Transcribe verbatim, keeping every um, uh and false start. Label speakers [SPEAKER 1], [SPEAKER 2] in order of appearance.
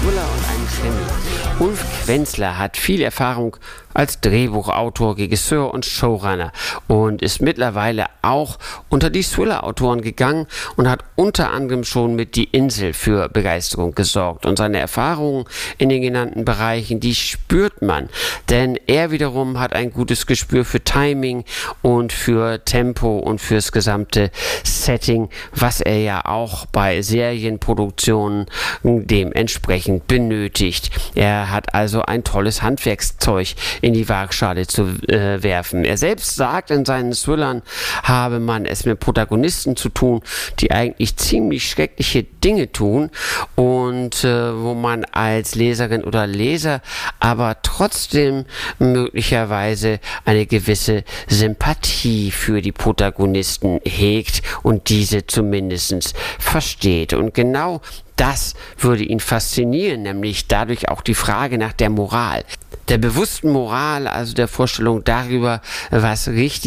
[SPEAKER 1] Thriller und einen Krimi. Ulf Quenzler hat viel Erfahrung als Drehbuchautor, Regisseur und Showrunner und ist mittlerweile auch unter die Thriller-Autoren gegangen und hat unter anderem schon mit Die Insel für Begeisterung gesorgt. Und seine Erfahrungen in den genannten Bereichen, die spürt man, denn er wiederum hat ein gutes Gespür für Timing und für Tempo und fürs gesamte Setting, was er ja auch bei Serienproduktionen dementsprechend benötigt. Er hat also ein tolles Handwerkszeug in die Waagschale zu äh, werfen. Er selbst sagt, in seinen Thrillern habe man es mit Protagonisten zu tun, die eigentlich ziemlich schreckliche Dinge tun und äh, wo man als Leserin oder Leser aber trotzdem möglicherweise eine gewisse Sympathie für die Protagonisten hegt und diese zumindest versteht. Und genau das würde ihn faszinieren, nämlich dadurch auch die Frage nach der Moral. Der bewussten Moral, also der Vorstellung darüber, was richtig